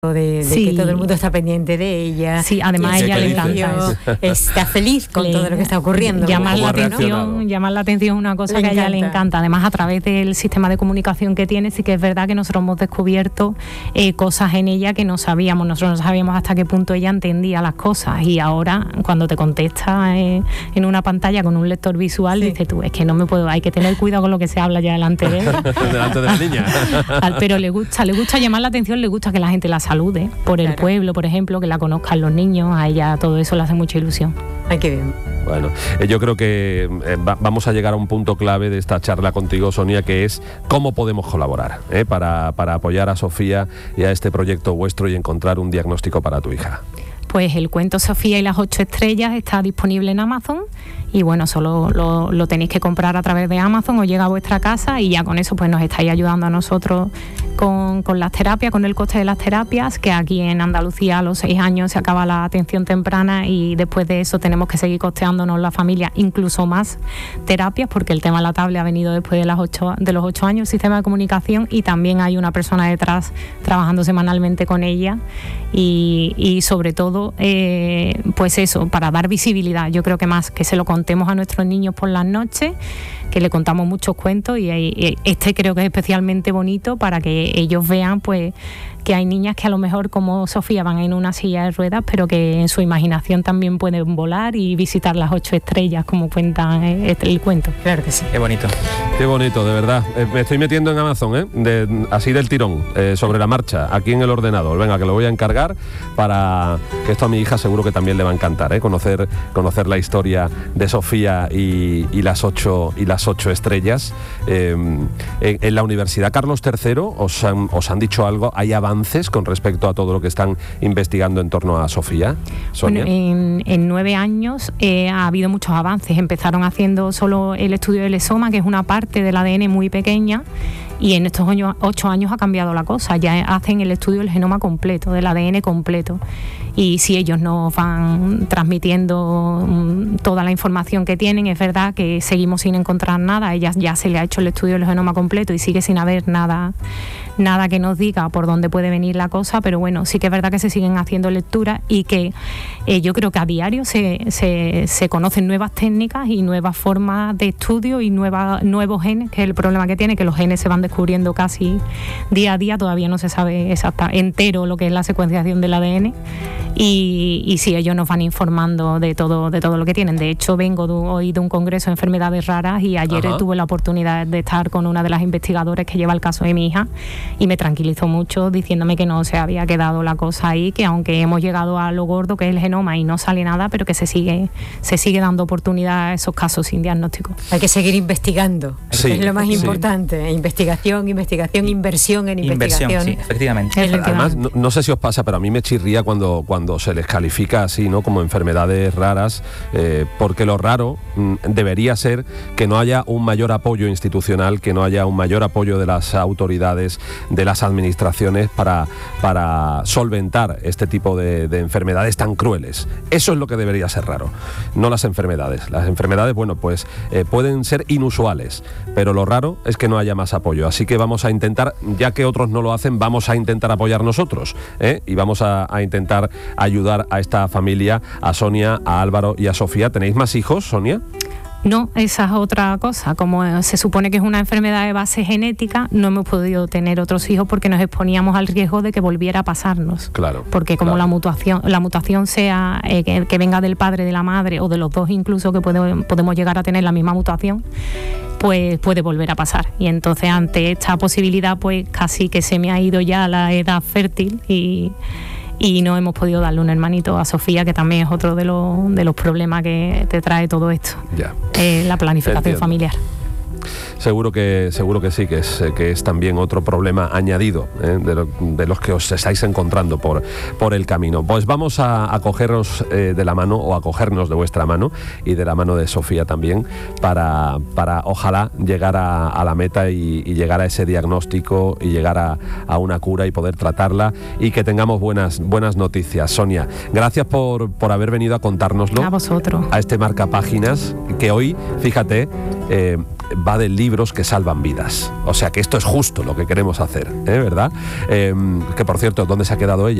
de que todo el mundo está pendiente de ella. Sí, además a ella le encanta. Está feliz con todo lo que está ocurriendo. Llamar la atención es una cosa que a ella le encanta. Además, a través del sistema de comunicación que tiene, sí que es verdad que nosotros hemos descubierto cosas en ella que no sabíamos. Nosotros no sabíamos hasta qué punto ella entendía las cosas. Y ahora, cuando te contesta en una pantalla con un lector visual, dices tú, es que no me puedo, hay que tener cuidado con lo que se habla ya delante de él. Delante de la niña. Pero le gusta llamar la atención, le gusta que la gente la salude por el pueblo, por ejemplo, que la conozcan los niños, a ella todo eso le hace mucha ilusión. Ay, qué bien. Bueno, yo creo que vamos a llegar a un punto clave de esta charla contigo, Sonia, que es cómo podemos colaborar para apoyar a Sofía y a este proyecto vuestro y encontrar un diagnóstico para tu hija. Pues el cuento Sofía y las 8 estrellas está disponible en Amazon y bueno, solo lo tenéis que comprar a través de Amazon o llega a vuestra casa y ya con eso pues nos estáis ayudando a nosotros con las terapias, con el coste de las terapias, que aquí en Andalucía a los 6 años se acaba la atención temprana y después de eso tenemos que seguir costeándonos la familia incluso más terapias porque el tema de la tablet ha venido después de los 8 años, el sistema de comunicación, y también hay una persona detrás trabajando semanalmente con ella y sobre todo pues eso, para dar visibilidad. Yo creo que más que se lo contemos a nuestros niños por las noches, que le contamos muchos cuentos y este creo que es especialmente bonito para que ellos vean pues que hay niñas que a lo mejor como Sofía van en una silla de ruedas, pero que en su imaginación también pueden volar y visitar las 8 estrellas como cuentan el cuento. Claro que sí. Qué bonito. Qué bonito, de verdad. Me estoy metiendo en Amazon, así del tirón, sobre la marcha, aquí en el ordenador. Venga, que lo voy a encargar para que esto a mi hija seguro que también le va a encantar, conocer la historia de Sofía y las 8 estrellas. En la Universidad Carlos III os han dicho algo, ¿hay avances con respecto a todo lo que están investigando en torno a Sofía? Sonia. Bueno, en 9 años ha habido muchos avances. Empezaron haciendo solo el estudio del exoma, que es una parte del ADN muy pequeña, y en estos 8 años ha cambiado la cosa. Ya hacen el estudio del genoma completo, del ADN completo. Y si ellos nos van transmitiendo toda la información que tienen, es verdad que seguimos sin encontrar nada. Ella ya se le ha hecho el estudio del genoma completo y sigue sin haber nada que nos diga por dónde puede venir la cosa, pero bueno, sí que es verdad que se siguen haciendo lecturas y que yo creo que a diario se conocen nuevas técnicas y nuevas formas de estudio y nuevos genes, que es el problema que tiene, que los genes se van descubriendo casi día a día, todavía no se sabe entero lo que es la secuenciación del ADN. Y sí, ellos nos van informando de todo lo que tienen. De hecho, vengo hoy de un congreso de enfermedades raras y ayer tuve la oportunidad de estar con una de las investigadoras que lleva el caso de mi hija y me tranquilizó mucho diciéndome que no se había quedado la cosa ahí, que aunque hemos llegado a lo gordo que es el genoma y no sale nada, pero que se sigue dando oportunidad a esos casos sin diagnóstico. Hay que seguir investigando, sí, es lo más importante. Investigación, inversión en investigación. Sí, efectivamente. Además, no sé si os pasa, pero a mí me chirría cuando se les califica así, ¿no?, como enfermedades raras, porque lo raro debería ser que no haya un mayor apoyo institucional, que no haya un mayor apoyo de las autoridades, de las administraciones para solventar este tipo de enfermedades tan crueles. Eso es lo que debería ser raro, no las enfermedades. Las enfermedades, bueno, pues pueden ser inusuales, pero lo raro es que no haya más apoyo. Así que vamos a intentar, ya que otros no lo hacen, vamos a intentar apoyar nosotros, y vamos a intentar ayudar a esta familia, a Sonia, a Álvaro y a Sofía. ¿Tenéis más hijos, Sonia? No, esa es otra cosa. Como se supone que es una enfermedad de base genética, no hemos podido tener otros hijos porque nos exponíamos al riesgo de que volviera a pasarnos. Claro. Porque como la mutación sea que venga del padre, de la madre o de los dos incluso, que podemos llegar a tener la misma mutación, pues puede volver a pasar. Y entonces ante esta posibilidad pues casi que se me ha ido ya la edad fértil y no hemos podido darle un hermanito a Sofía, que también es otro de los problemas que te trae todo esto. Ya. La planificación familiar. Seguro que sí, que es también otro problema añadido de los que os estáis encontrando por el camino. Pues vamos a cogeros de la mano, o a cogernos de vuestra mano y de la mano de Sofía también, para ojalá llegar a la meta y llegar a ese diagnóstico y llegar a una cura y poder tratarla y que tengamos buenas noticias. Sonia, gracias por haber venido a contárnoslo. A vosotros. A este marcapáginas que hoy, fíjate, va de libros que salvan vidas. O sea que esto es justo lo que queremos hacer, ¿verdad? Que por cierto, ¿dónde se ha quedado ella?